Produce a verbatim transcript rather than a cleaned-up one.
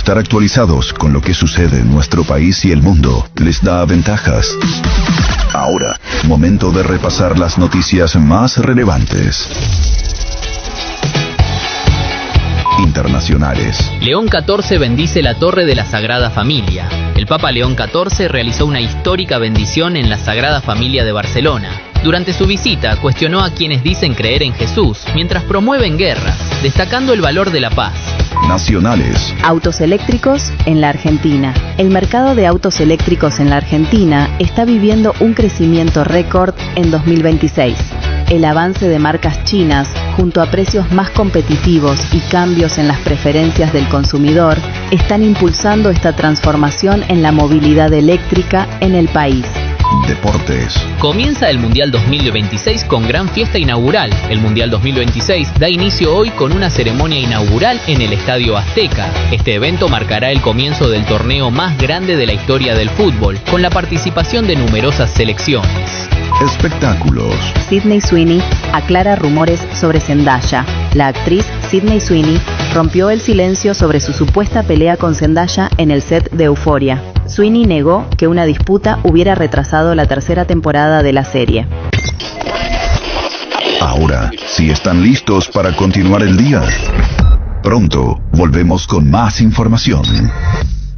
Estar actualizados con lo que sucede en nuestro país y el mundo les da ventajas. Ahora, momento de repasar las noticias más relevantes. Internacionales. León catorce bendice la Torre de la Sagrada Familia. El Papa León catorce realizó una histórica bendición en la Sagrada Familia de Barcelona. Durante su visita, cuestionó a quienes dicen creer en Jesús, mientras promueven guerras, destacando el valor de la paz. Nacionales. Autos eléctricos en la Argentina. El mercado de autos eléctricos en la Argentina está viviendo un crecimiento récord en dos mil veintiséis. El avance de marcas chinas, junto a precios más competitivos y cambios en las preferencias del consumidor, están impulsando esta transformación en la movilidad eléctrica en el país. Deportes. Comienza el Mundial dos mil veintiséis con gran fiesta inaugural. El Mundial dos mil veintiséis da inicio hoy con una ceremonia inaugural en el Estadio Azteca. Este evento marcará el comienzo del torneo más grande de la historia del fútbol, con la participación de numerosas selecciones. Espectáculos. Sydney Sweeney aclara rumores sobre Zendaya. La actriz Sydney Sweeney rompió el silencio sobre su supuesta pelea con Zendaya en el set de Euphoria. Sweeney negó que una disputa hubiera retrasado la tercera temporada de la serie. Ahora, si están listos para continuar el día, pronto volvemos con más información.